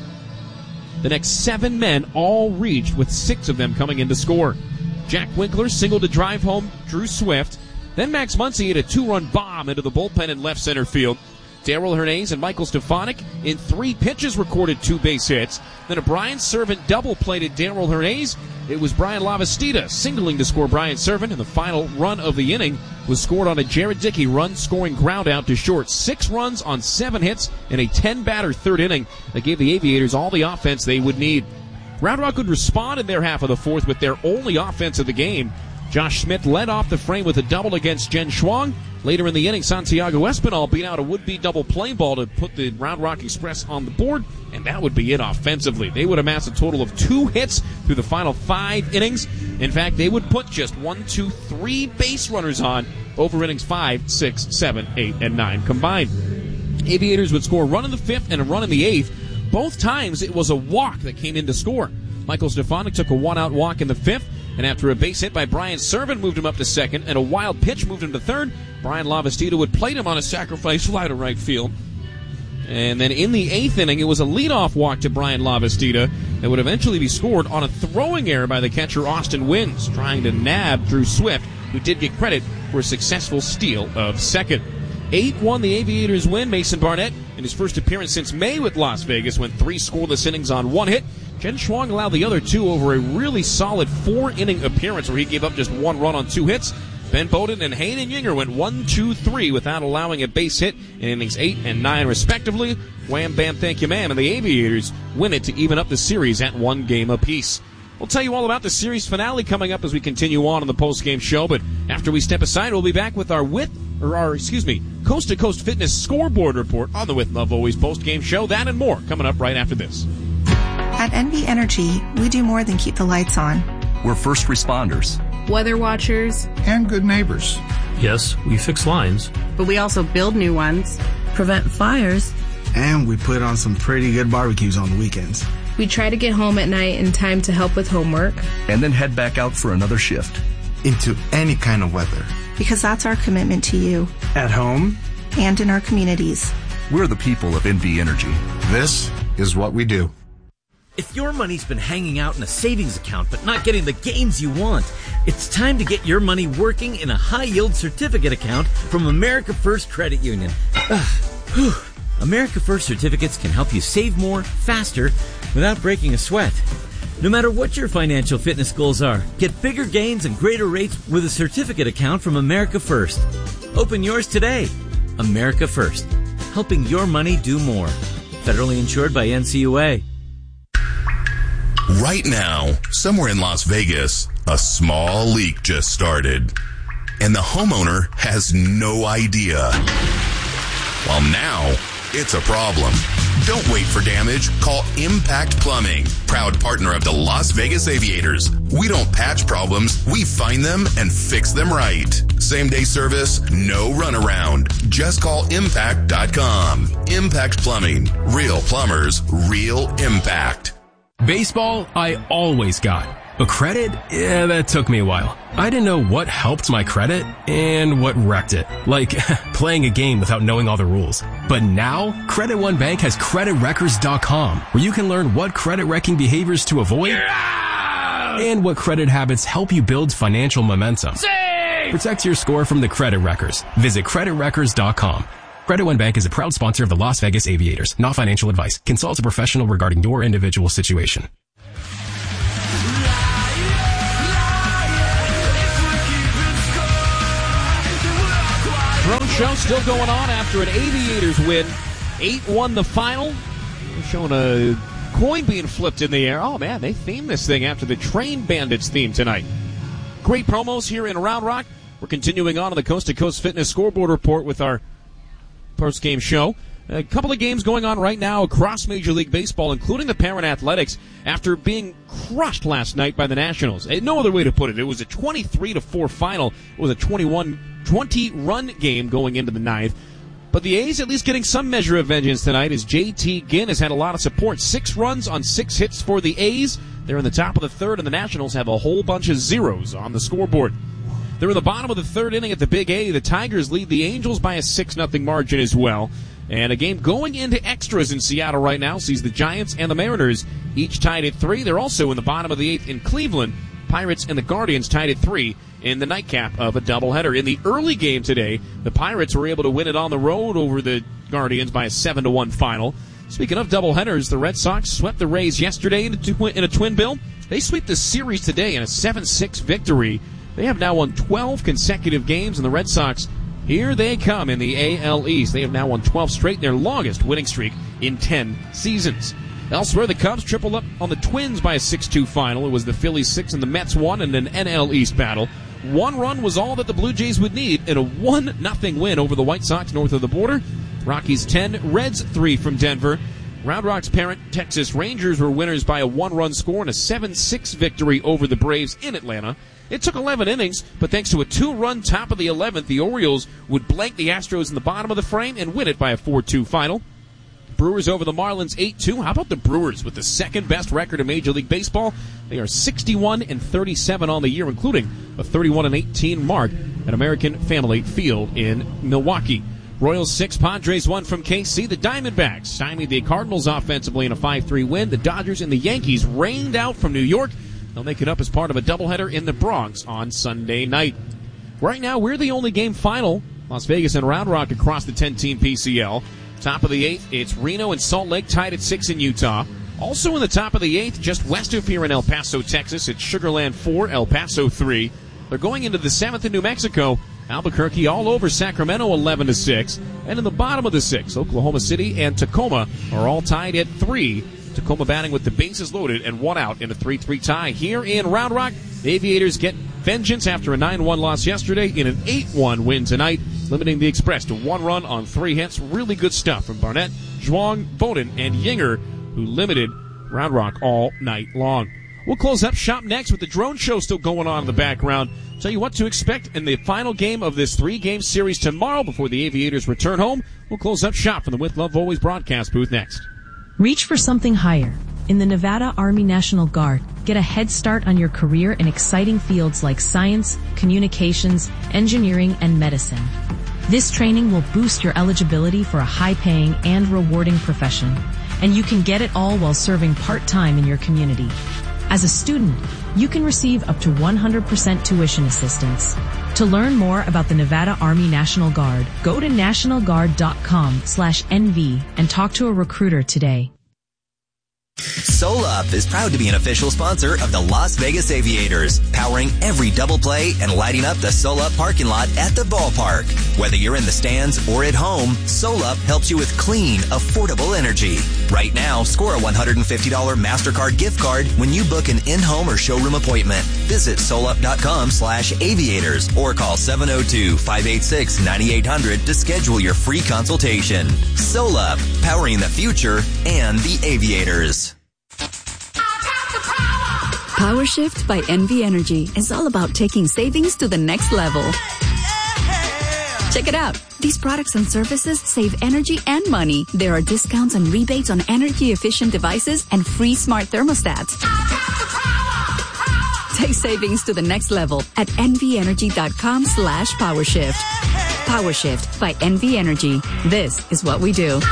the next seven men all reached, with six of them coming in to score. Jack Winkler singled to drive home Drew Swift. Then Max Muncy hit a two-run bomb into the bullpen in left center field. Darrell Hernandez and Michael Stefanik in three pitches recorded two base hits. Then a Brian Servant double plated Darrell Hernandez. It was Brian Lavastida singling to score Brian Servant, and the final run of the inning was scored on a Jared Dickey run-scoring ground out to short. Six runs on seven hits in a ten-batter third inning that gave the Aviators all the offense they would need. Round Rock would respond in their half of the fourth with their only offense of the game. Josh Smith led off the frame with a double against Jen Schwang. Later in the inning, Santiago Espinal beat out a would-be double play ball to put the Round Rock Express on the board, and that would be it offensively. They would amass a total of two hits through the final five innings. In fact, they would put just one, two, three base runners on over innings five, six, seven, eight, and nine combined. Aviators would score a run in the fifth and a run in the eighth. Both times it was a walk that came in to score. Michael Stefanik took a one-out walk in the fifth, and after a base hit by Brian Servant moved him up to second, and a wild pitch moved him to third, Brian Lavastida would plate him on a sacrifice fly to right field. And then in the eighth inning, it was a leadoff walk to Brian Lavastida that would eventually be scored on a throwing error by the catcher Austin Wins, trying to nab Drew Swift, who did get credit for a successful steal of second. eight one the Aviators win. Mason Barnett, in his first appearance since May with Las Vegas, went three scoreless innings on one hit. Jen Schwang allowed the other two over a really solid four-inning appearance where he gave up just one run on two hits. Ben Bowden and Hayden Yinger went one, two, three without allowing a base hit in innings eight and nine, respectively. Wham, bam, thank you, ma'am. And the Aviators win it to even up the series at one game apiece. We'll tell you all about the series finale coming up as we continue on in the post-game show, but after we step aside, we'll be back with our with, or our, excuse me, coast-to-coast fitness scoreboard report on the With Love Always post-game show. That and more coming up right after this. At N V Energy, we do more than keep the lights on. We're first responders, weather watchers, and good neighbors. Yes, we fix lines, but we also build new ones, prevent fires, and we put on some pretty good barbecues on the weekends. We try to get home at night in time to help with homework, and then head back out for another shift. Into any kind of weather. Because that's our commitment to you. At home. And in our communities. We're the people of N V Energy. This is what we do. If your money's been hanging out in a savings account but not getting the gains you want, it's time to get your money working in a high-yield certificate account from America First Credit Union. America First certificates can help you save more, faster, without breaking a sweat. No matter what your financial fitness goals are, get bigger gains and greater rates with a certificate account from America First. Open yours today. America First, helping your money do more. Federally insured by N C U A. Right now, somewhere in Las Vegas, a small leak just started, and the homeowner has no idea. Well, now, it's a problem. Don't wait for damage. Call Impact Plumbing, proud partner of the Las Vegas Aviators. We don't patch problems. We find them and fix them right. Same-day service, no runaround. Just call impact dot com. Impact Plumbing. Real plumbers, real impact. Baseball, I always got. But credit? Yeah, that took me a while. I didn't know what helped my credit and what wrecked it. Like playing a game without knowing all the rules. But now, Credit One Bank has Credit Wreckers dot com, where you can learn what credit wrecking behaviors to avoid and what credit habits help you build financial momentum. Save! Protect your score from the Credit Wreckers. Visit Credit Wreckers dot com. Credit One Bank is a proud sponsor of the Las Vegas Aviators. Not financial advice. Consult a professional regarding your individual situation. Drone show still going on after an Aviators win. eight one the final. We're showing a coin being flipped in the air. Oh, man, they themed this thing after the Train Bandits theme tonight. Great promos here in Round Rock. We're continuing on to the Coast to Coast Fitness Scoreboard Report with our post-game show. A couple of games going on right now across Major League Baseball, including the Parent Athletics, after being crushed last night by the Nationals. No other way to put it. It was a twenty-three to four final. It was a twenty-one twenty-run game going into the ninth. But the A's at least getting some measure of vengeance tonight as J T Ginn has had a lot of support. Six runs on six hits for the A's. They're in the top of the third, and the Nationals have a whole bunch of zeros on the scoreboard. They're in the bottom of the third inning at the Big A. The Tigers lead the Angels by a six nothing margin as well. And a game going into extras in Seattle right now sees the Giants and the Mariners each tied at three. They're also in the bottom of the eighth in Cleveland. Pirates and the Guardians tied at three in the nightcap of a doubleheader. In the early game today, the Pirates were able to win it on the road over the Guardians by a seven to one final. Speaking of doubleheaders, the Red Sox swept the Rays yesterday in a, twi- in a twin bill. They sweep the series today in a seven six victory. They have now won twelve consecutive games, and the Red Sox, here they come in the A L East. They have now won twelve straight, their longest winning streak in ten seasons. Elsewhere, the Cubs tripled up on the Twins by a six two final. It was the Phillies six and the Mets one in an N L East battle. One run was all that the Blue Jays would need in a one nothing win over the White Sox north of the border. Rockies ten, Reds three from Denver. Round Rock's parent Texas Rangers were winners by a one-run score in a seven six victory over the Braves in Atlanta. It took eleven innings, but thanks to a two-run top of the eleventh, the Orioles would blank the Astros in the bottom of the frame and win it by a four two final. Brewers over the Marlins eight two. How about the Brewers with the second-best record in Major League Baseball? They are sixty-one and thirty-seven on the year, including a thirty-one and eighteen mark at American Family Field in Milwaukee. Royals six, Padres one from K C. The Diamondbacks stymied the Cardinals offensively in a five three win. The Dodgers and the Yankees rained out from New York. They'll make it up as part of a doubleheader in the Bronx on Sunday night. Right now, we're the only game final. Las Vegas and Round Rock across the ten-team P C L. Top of the eighth, it's Reno and Salt Lake tied at six in Utah. Also in the top of the eighth, just west of here in El Paso, Texas, it's Sugarland four, El Paso three. They're going into the seventh in New Mexico. Albuquerque all over Sacramento eleven to six. And in the bottom of the sixth, Oklahoma City and Tacoma are all tied at three. Tacoma batting with the bases loaded and one out in a three three tie. Here in Round Rock, the Aviators get vengeance after a nine one loss yesterday in an eight one win tonight, limiting the Express to one run on three hits. Really good stuff from Barnett, Zhuang, Bowden, and Yinger, who limited Round Rock all night long. We'll close up shop next with the drone show still going on in the background. Tell you what to expect in the final game of this three-game series tomorrow before the Aviators return home. We'll close up shop from the With Love Always broadcast booth next. Reach for something higher. In the Nevada Army National Guard, get a head start on your career in exciting fields like science, communications, engineering, and medicine. This training will boost your eligibility for a high-paying and rewarding profession, and you can get it all while serving part-time in your community. As a student, you can receive up to one hundred percent tuition assistance. To learn more about the Nevada Army National Guard, go to national guard dot com slash N V and talk to a recruiter today. SolUp is proud to be an official sponsor of the Las Vegas Aviators, powering every double play and lighting up the SolUp parking lot at the ballpark. Whether you're in the stands or at home, SolUp helps you with clean, affordable energy. Right now, score a one hundred fifty dollars MasterCard gift card when you book an in-home or showroom appointment. Visit solup dot com slash aviators or call seven oh two, five eight six, nine eight hundred to schedule your free consultation. SolUp, powering the future and the Aviators. Power Shift by N V Energy is all about taking savings to the next level. Check it out. These products and services save energy and money. There are discounts and rebates on energy-efficient devices and free smart thermostats. Take savings to the next level at nvenergy.com slash powershift. PowerShift by N V Energy. This is what we do.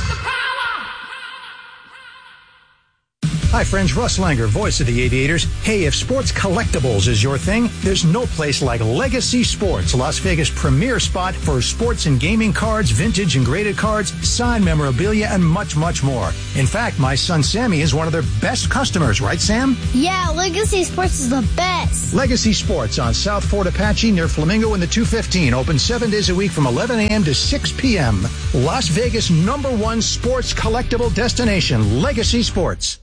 Hi friends, Russ Langer, voice of the Aviators. Hey, if sports collectibles is your thing, there's no place like Legacy Sports, Las Vegas' premier spot for sports and gaming cards, vintage and graded cards, signed memorabilia, and much, much more. In fact, my son Sammy is one of their best customers, right, Sam? Yeah, Legacy Sports is the best. Legacy Sports on South Fort Apache near Flamingo in the two fifteen. Open seven days a week from eleven a.m. to six p.m. Las Vegas' number one sports collectible destination, Legacy Sports.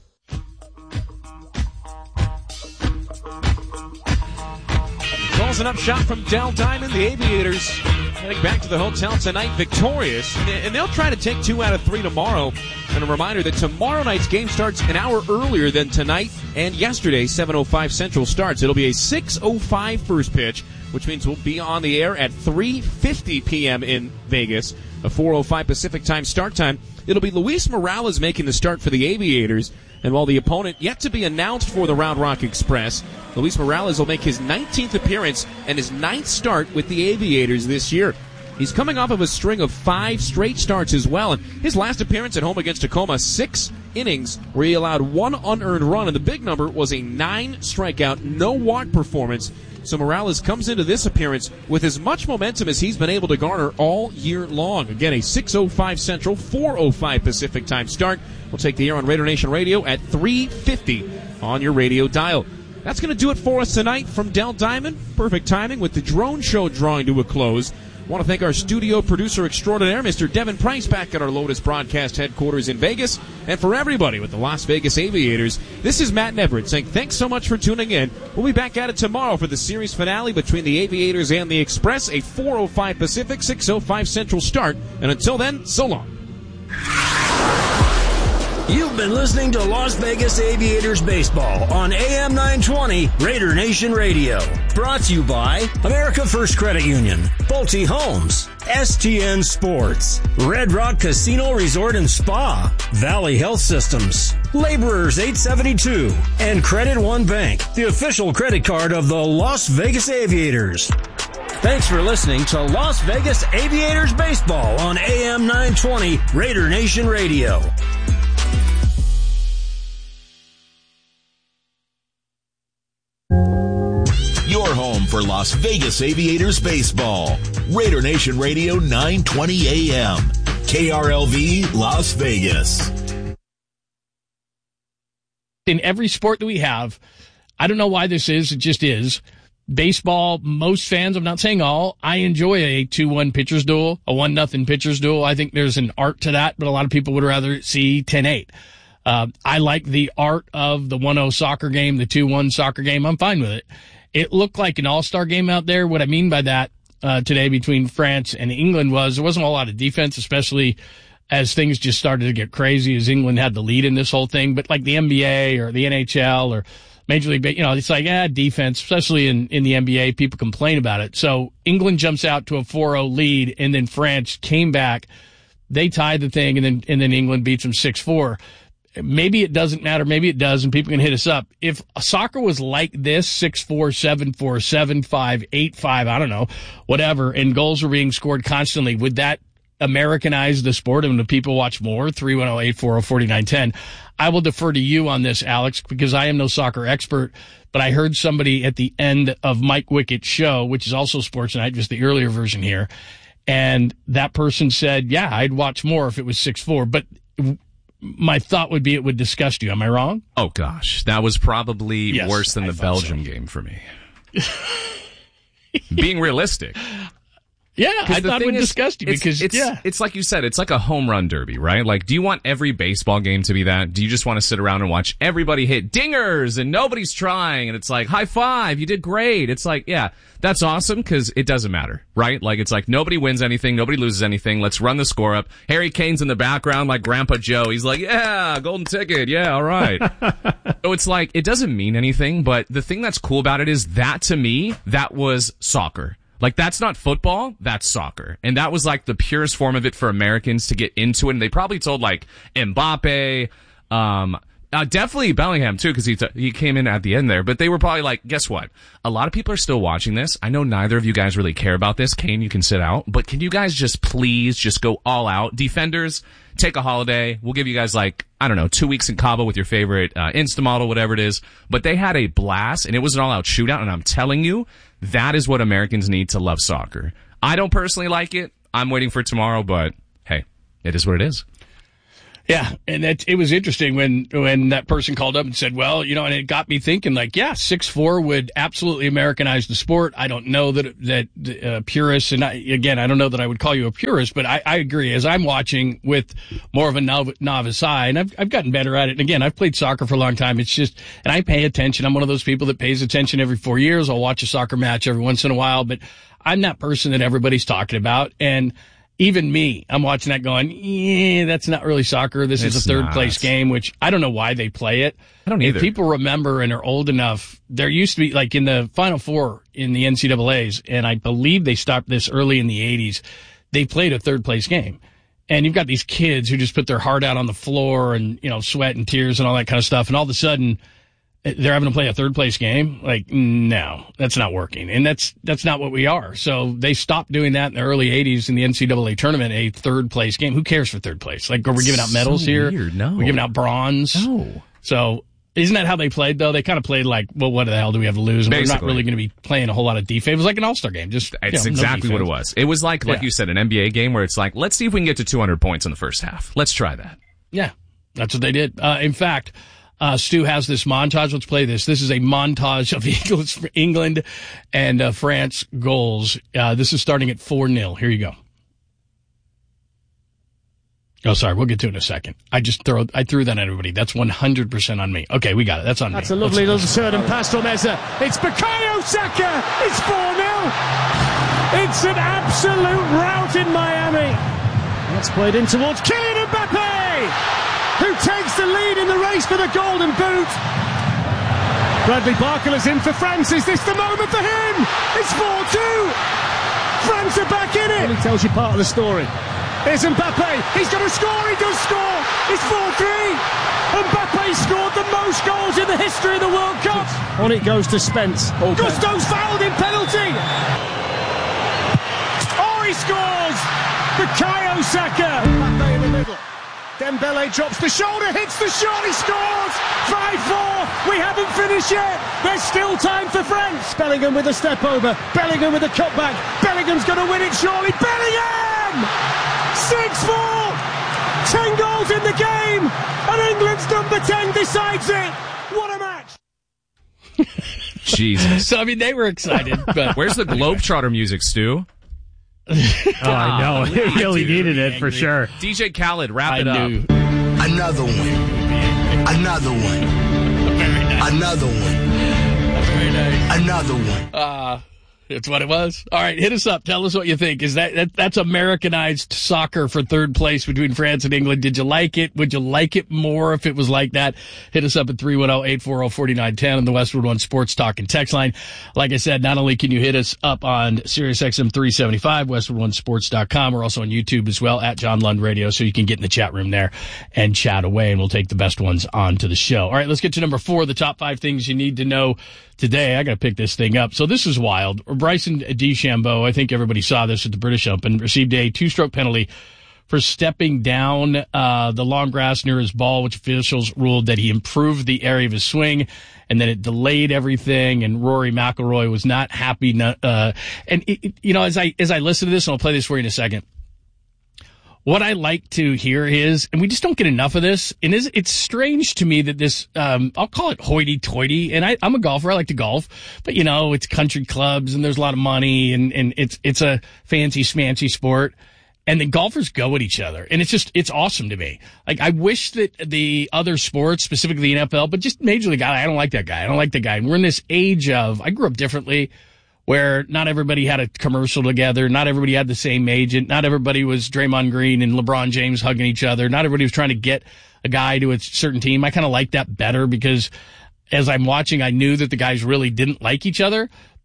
Calls an up shot from Dell Diamond. The Aviators heading back to the hotel tonight victorious. And they'll try to take two out of three tomorrow. And a reminder that tomorrow night's game starts an hour earlier than tonight and yesterday, seven oh five Central starts. It'll be a six oh five first pitch, which means we'll be on the air at three fifty p.m. in Vegas, a four oh five Pacific time start time. It'll be Luis Morales making the start for the Aviators. And while the opponent yet to be announced for the Round Rock Express, Luis Morales will make his nineteenth appearance and his ninth start with the Aviators this year. He's coming off of a string of five straight starts as well, and his last appearance at home against Tacoma, six innings where he allowed one unearned run, and the big number was a nine strikeout, no walk performance. So Morales comes into this appearance with as much momentum as he's been able to garner all year long. Again, a six oh five Central, four oh five Pacific time start. We'll take the air on Raider Nation Radio at three fifty on your radio dial. That's going to do it for us tonight from Dell Diamond. Perfect timing with the drone show drawing to a close. I want to thank our studio producer extraordinaire, Mister Devin Price, back at our Lotus broadcast headquarters in Vegas. And for everybody with the Las Vegas Aviators, this is Matt Neverett saying thanks so much for tuning in. We'll be back at it tomorrow for the series finale between the Aviators and the Express, a four oh five Pacific, six oh five Central start. And until then, so long. You've been listening to Las Vegas Aviators Baseball on A M nine twenty Raider Nation Radio. Brought to you by America First Credit Union, Pulte Homes, S T N Sports, Red Rock Casino Resort and Spa, Valley Health Systems, Laborers eight seventy-two, and Credit One Bank, the official credit card of the Las Vegas Aviators. Thanks for listening to Las Vegas Aviators Baseball on A M nine twenty Raider Nation Radio. Your home for Las Vegas Aviators baseball. Raider Nation Radio nine twenty A M. K R L V Las Vegas. In every sport that we have, I don't know why this is, it just is. Baseball, most fans, I'm not saying all, I enjoy a two one pitchers duel, a one nothing pitchers duel. I think there's an art to that, but a lot of people would rather see ten eight. Uh, I like the art of the one oh soccer game, the two one soccer game. I'm fine with it. It looked like an all-star game out there. What I mean by that uh, today between France and England was there wasn't a lot of defense, especially as things just started to get crazy as England had the lead in this whole thing. But like the N B A or the N H L or Major League, you know, it's like, ah, defense, especially in, in the N B A, people complain about it. So England jumps out to a four oh lead, and then France came back. They tied the thing, and then and then England beats them six four. Maybe it doesn't matter. Maybe it does, and people can hit us up. If soccer was like this, six four, seven four, seven five, eight five, I don't know, whatever, and goals were being scored constantly, would that Americanize the sport and would people watch more? three one zero, eight four zero, four nine one zero. I will defer to you on this, Alex, because I am no soccer expert, but I heard somebody at the end of Mike Wickett's show, which is also Sports Night, just the earlier version here, and that person said, yeah, I'd watch more if it was six four, but my thought would be it would disgust you. Am I wrong? Oh, gosh. That was probably yes, worse than I the Belgium so. game for me. Being realistic. Yeah, I thought it would is, disgust you it's, because, it's, yeah. It's like you said, it's like a home run derby, right? Like, do you want every baseball game to be that? Do you just want to sit around and watch everybody hit dingers and nobody's trying and it's like, high five, you did great. It's like, yeah, that's awesome because it doesn't matter, right? Like, it's like nobody wins anything, nobody loses anything. Let's run the score up. Harry Kane's in the background like Grandpa Joe. He's like, yeah, golden ticket. Yeah, all right. So it's like, it doesn't mean anything, but the thing that's cool about it is that to me, that was soccer. Like, that's not football, that's soccer. And that was like the purest form of it for Americans to get into it. And they probably told like Mbappe, um, uh, definitely Bellingham too, because he t- he came in at the end there. But they were probably like, guess what? A lot of people are still watching this. I know neither of you guys really care about this. Kane, you can sit out. But can you guys just please just go all out? Defenders, take a holiday. We'll give you guys like, I don't know, two weeks in Cabo with your favorite uh, Insta model, whatever it is. But they had a blast, and it was an all-out shootout. And I'm telling you, that is what Americans need to love soccer. I don't personally like it. I'm waiting for tomorrow, but hey, it is what it is. Yeah, and it, it was interesting when when that person called up and said, well, you know, and it got me thinking, like, yeah, six four would absolutely Americanize the sport. I don't know that that uh, purists, and I, again, I don't know that I would call you a purist, but I, I agree. As I'm watching with more of a nov- novice eye, and I've, I've gotten better at it. And again, I've played soccer for a long time. It's just, and I pay attention. I'm one of those people that pays attention every four years. I'll watch a soccer match every once in a while, but I'm that person that everybody's talking about. And even me, I'm watching that going, yeah, that's not really soccer. This It's is a third not. place game, which I don't know why they play it. I don't either. If people remember and are old enough, there used to be, like in the Final Four in the N C double A's, and I believe they stopped this early in the eighties, they played a third place game. And you've got these kids who just put their heart out on the floor and, you know, sweat and tears and all that kind of stuff. And all of a sudden, they're having to play a third place game. Like, no, that's not working. And that's, that's not what we are. So they stopped doing that in the early eighties in the N C double A tournament, a third place game. Who cares for third place? Like, are we giving out medals So here? weird. No. We're giving out bronze. No. So isn't that how they played though? They kind of played like, well, what the hell do we have to lose? And we're not Basically. really going to be playing a whole lot of defense. It was like an all-star game. Just, It's you know, no exactly what it defense. was. It was like, like Yeah. you said, an N B A game where it's like, let's see if we can get to two hundred points in the first half. Let's try that. Yeah, that's what they did. Uh, in fact, uh, Stu has this montage. Let's play this. This is a montage of England, England and uh, France goals. Uh, this is starting at four nil. Here you go. Oh, sorry. We'll get to it in a second. I just throw, I threw that at everybody. That's one hundred percent on me. Okay, we got it. That's on That's me. a lovely Let's- little turn and pass from Eza. It's Bukayo Saka. It's four nil. It's an absolute rout in Miami. That's played in towards Kylian Mbappe, who takes the lead in the race for the Golden Boot. Bradley Barcola is in for France. Is this the moment for him? It's four two. France are back in it. He tells you part of the story. Here's Mbappe. He's going to score. He does score. It's four three. Mbappe scored the most goals in the history of the World Cup. On it goes to Spence. Gusto's fouled in penalty. Oh, he scores. Bukayo Saka. Mbappe in the middle. Dembele drops the shoulder, hits the shot, he scores! five four, we haven't finished yet! There's still time for France! Bellingham with a step over, Bellingham with a cutback, Bellingham's going to win it surely, Bellingham! six four! ten goals in the game, and England's number ten decides it! What a match! Jesus. So, I mean, they were excited, but... Where's the Globetrotter music, Stu? Oh, I know. It really needed it for sure. D J Khaled, wrap I it knew. up. Another one. Another one. Another one. That's very nice. Another one. Uh, it's what it was. All right, hit us up. Tell us what you think. Is that, that that's Americanized soccer for third place between France and England? Did you like it? Would you like it more if it was like that? Hit us up at three one zero, eight four zero, four nine one zero on the Westwood One Sports Talk and text line. Like I said, not only can you hit us up on Sirius X M three seventy-five, westwood one sports dot com. We're also on YouTube as well at John Lund Radio, so you can get in the chat room there and chat away, and we'll take the best ones onto the show. All right, let's get to number four, the top five things you need to know today. I got to pick this thing up. So this is wild. Bryson DeChambeau, I think everybody saw this at the British Open, received a two-stroke penalty for stepping down uh the long grass near his ball, which officials ruled that he improved the area of his swing, and then it delayed everything. And Rory McIlroy was not happy. Uh, and it, it, you know, as I as I listen to this, and I'll play this for you in a second. What I like to hear is, and we just don't get enough of this, and is, it's strange to me that this, um, I'll call it hoity-toity, and I, I'm a golfer, I like to golf, but you know, it's country clubs, and there's a lot of money, and, and it's, it's a fancy, smancy sport, and the golfers go at each other, and it's just, it's awesome to me. Like, I wish that the other sports, specifically the N F L, but just Major League, I don't like that guy, I don't like that guy, and we're in this age of, I grew up differently, where not everybody had a commercial together, not everybody had the same agent, not everybody was Draymond Green and LeBron James hugging each other, not everybody was trying to get a guy to a certain team. I kind of like that better because as I'm watching, I knew that the guys really didn't like each other,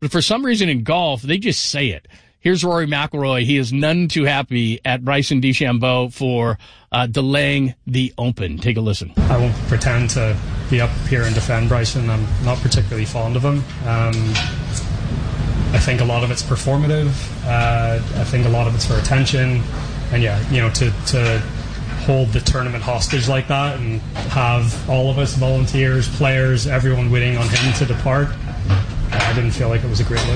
But for some reason in golf, they just say it. Here's Rory McIlroy. He is none too happy at Bryson DeChambeau for uh, delaying the Open. Take a listen. I won't pretend to be up here and defend Bryson. I'm not particularly fond of him. Um, I think a lot of it's performative. Uh, I think a lot of it's for attention. And yeah, you know, to, to hold the tournament hostage like that and have all of us, volunteers, players, everyone waiting on him to depart, I didn't feel like it was a great look.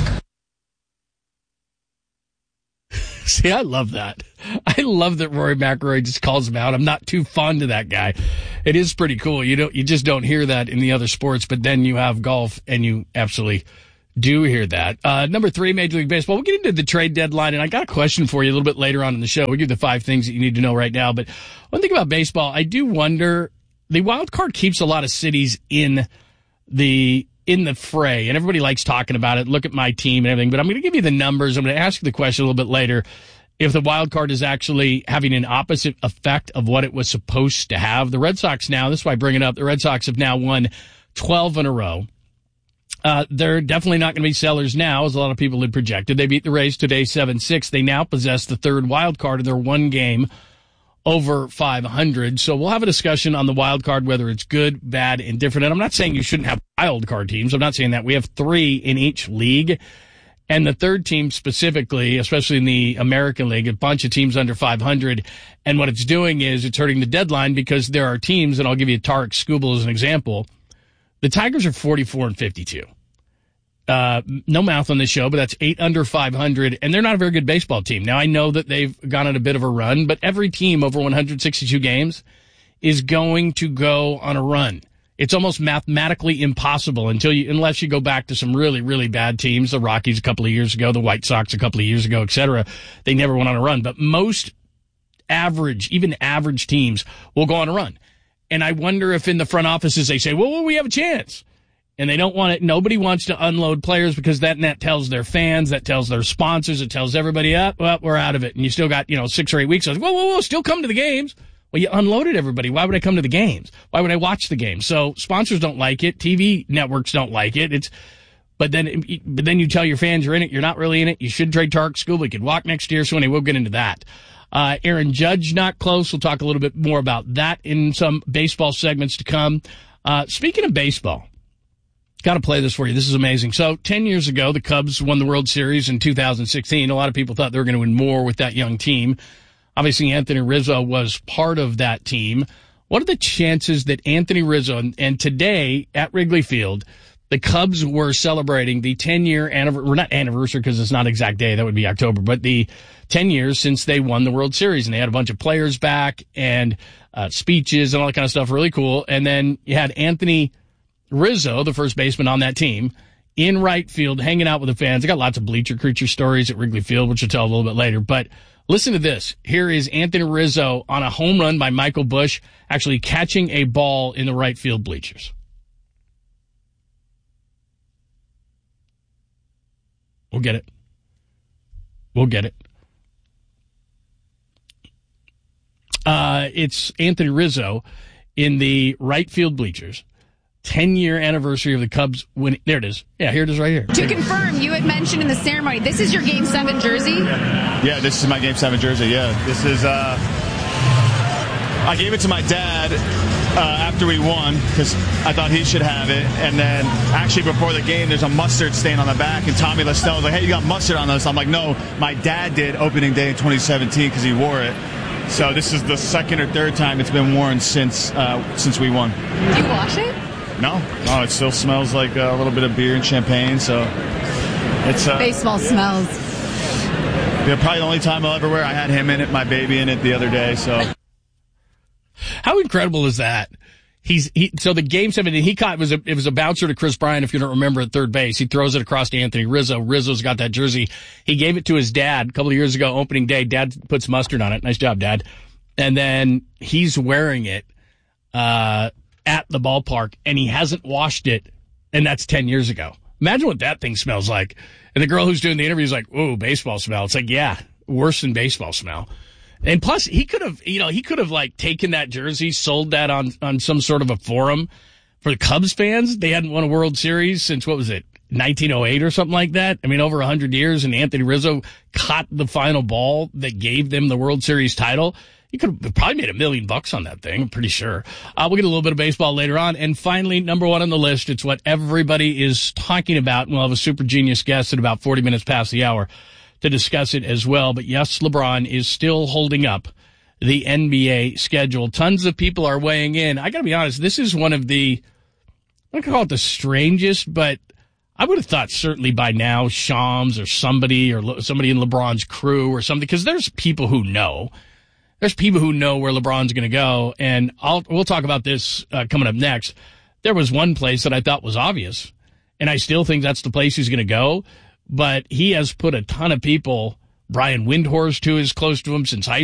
See, I love that. I love that Rory McIlroy just calls him out. I'm not too fond of that guy. It is pretty cool. You don't, you just don't hear that in the other sports, but then you have golf and you absolutely do hear that. Uh, number three, Major League Baseball. We'll get into the trade deadline, and I got a question for you a little bit later on in the show. We'll give the five things that you need to know right now. But one thing about baseball, I do wonder, the wild card keeps a lot of cities in the in the fray, and everybody likes talking about it. Look at my team and everything, but I'm going to give you the numbers. I'm going to ask you the question a little bit later if the wild card is actually having an opposite effect of what it was supposed to have. The Red Sox now, this is why I bring it up, the Red Sox have now won twelve in a row. Uh, they're definitely not going to be sellers now, as a lot of people had projected. They beat the Rays today seven six. They now possess the third wild card, and they're one game over five hundred. So we'll have a discussion on the wild card, whether it's good, bad, and different. And I'm not saying you shouldn't have wild card teams. I'm not saying that. We have three in each league. And the third team specifically, especially in the American League, a bunch of teams under five hundred. And what it's doing is it's hurting the deadline because there are teams, and I'll give you Tarek Skubal as an example. The Tigers are forty-four and fifty-two. Uh, no mouth on this show, but that's eight under five hundred, and they're not a very good baseball team. Now, I know that they've gone on a bit of a run, but every team over one hundred sixty-two games is going to go on a run. It's almost mathematically impossible until you, unless you go back to some really, really bad teams, the Rockies a couple of years ago, the White Sox a couple of years ago, et cetera. They never went on a run, but most average, even average teams will go on a run. And I wonder if in the front offices they say, well, well we have a chance. And they don't want it. Nobody wants to unload players because that net tells their fans, that tells their sponsors, it tells everybody up. Well, we're out of it. And you still got, you know, six or eight weeks. Whoa, whoa, whoa, still come to the games. Well, you unloaded everybody. Why would I come to the games? Why would I watch the games? So sponsors don't like it. T V networks don't like it. It's, but then, but then you tell your fans you're in it. You're not really in it. You should trade Tarek Skubal. He could walk next year. So anyway, we'll get into that. Uh, Aaron Judge not close. We'll talk a little bit more about that in some baseball segments to come. Uh, speaking of baseball. Got to play this for you. This is amazing. So ten years ago, the Cubs won the World Series in two thousand sixteen. A lot of people thought they were going to win more with that young team. Obviously, Anthony Rizzo was part of that team. What are the chances that Anthony Rizzo, and, and today at Wrigley Field, the Cubs were celebrating the ten-year anniversary, not anniversary because it's not exact day, that would be October, but the ten years since they won the World Series. And they had a bunch of players back and uh, speeches and all that kind of stuff. Really cool. And then you had Anthony Rizzo, the first baseman on that team, in right field, hanging out with the fans. I got lots of bleacher creature stories at Wrigley Field, which I'll tell a little bit later. But listen to this. Here is Anthony Rizzo on a home run by Michael Busch, actually catching a ball in the right field bleachers. We'll get it. We'll get it. Uh, it's Anthony Rizzo in the right field bleachers. ten-year anniversary of the Cubs winning. There it is. Yeah, here it is right here. To confirm, you had mentioned in the ceremony, this is your Game seven jersey? Yeah, this is my Game seven jersey, yeah. This is, uh, I gave it to my dad uh, after we won because I thought he should have it. And then actually before the game, there's a mustard stain on the back, and Tommy Lestell was like, hey, you got mustard on this. I'm like, no, my dad did opening day in twenty seventeen because he wore it. So this is the second or third time it's been worn since uh, since we won. Do you wash it? No, no, it still smells like a little bit of beer and champagne, so it's... Uh, Baseball smells. Yeah, probably the only time I'll ever wear. I had him in it, my baby in it the other day, so... How incredible is that? He's he so the Game seven, he caught, it was a, it was a bouncer to Chris Bryant, if you don't remember, at third base. He throws it across to Anthony Rizzo. Rizzo's got that jersey. He gave it to his dad a couple of years ago, opening day. Dad puts mustard on it. Nice job, Dad. And then he's wearing it, uh... at the ballpark, and he hasn't washed it, and that's ten years ago. Imagine what that thing smells like. And the girl who's doing the interview is like, "Ooh, baseball smell." It's like, yeah, worse than baseball smell. And plus, he could have, you know, he could have like taken that jersey, sold that on on some sort of a forum for the Cubs fans. They hadn't won a World Series since, what was it, nineteen oh eight or something like that. I mean, over one hundred years, and Anthony Rizzo caught the final ball that gave them the World Series title. You could have probably made a million bucks on that thing, I'm pretty sure. Uh, we'll get a little bit of baseball later on. And finally, number one on the list, it's what everybody is talking about. And we'll have a super genius guest at about forty minutes past the hour to discuss it as well. But yes, LeBron is still holding up the N B A schedule. Tons of people are weighing in. I got to be honest, this is one of the, I don't call it the strangest, but I would have thought certainly by now Shams or somebody or somebody in LeBron's crew or something, because there's people who know. There's people who know where LeBron's going to go, and I'll, we'll talk about this uh, coming up next. There was one place that I thought was obvious, and I still think that's the place he's going to go, but he has put a ton of people, Brian Windhorst, who is close to him since high